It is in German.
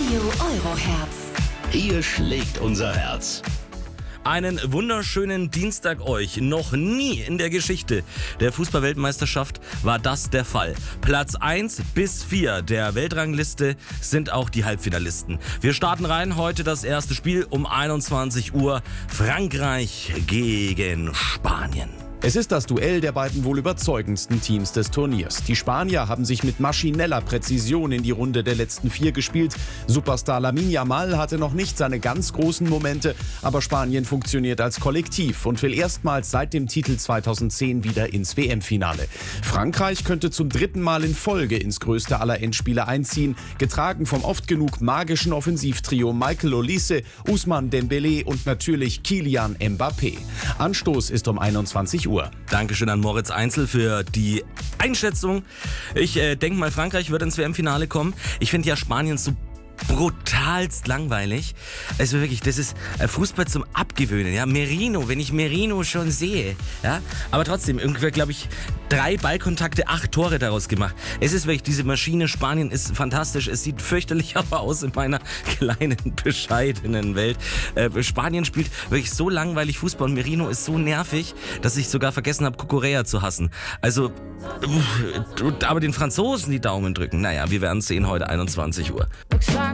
Radio Euroherz. Hier schlägt unser Herz. Einen wunderschönen Dienstag euch. Noch nie in der Geschichte der Fußball-Weltmeisterschaft war das der Fall. Platz 1 bis 4 der Weltrangliste sind auch die Halbfinalisten. Wir starten rein. Heute das erste Spiel um 21 Uhr. Frankreich gegen Spanien. Es ist das Duell der beiden wohl überzeugendsten Teams des Turniers. Die Spanier haben sich mit maschineller Präzision in die Runde der letzten 4 gespielt. Superstar Lamine Yamal hatte noch nicht seine ganz großen Momente, aber Spanien funktioniert als Kollektiv und will erstmals seit dem Titel 2010 wieder ins WM-Finale. Frankreich könnte zum 3. Mal in Folge ins größte aller Endspiele einziehen, getragen vom oft genug magischen Offensivtrio Michael Olise, Ousmane Dembélé und natürlich Kylian Mbappé. Anstoß ist um 21 Uhr. Dankeschön an Moritz Einzel für die Einschätzung. Ich denke mal, Frankreich wird ins WM-Finale kommen. Ich finde ja Spanien so brutalst langweilig. Also wirklich, das ist Fußball zum Abgewöhnen. Ja, Merino, wenn ich Merino schon sehe. Ja, aber trotzdem, irgendwie glaube ich 3 Ballkontakte, 8 Tore daraus gemacht. Es ist wirklich, diese Maschine Spanien ist fantastisch. Es sieht fürchterlich aber aus in meiner kleinen, bescheidenen Welt. Spanien spielt wirklich so langweilig Fußball und Merino ist so nervig, dass ich sogar vergessen habe, Cucurella zu hassen. Also, aber den Franzosen die Daumen drücken. Naja, wir werden es sehen heute 21 Uhr. Looks like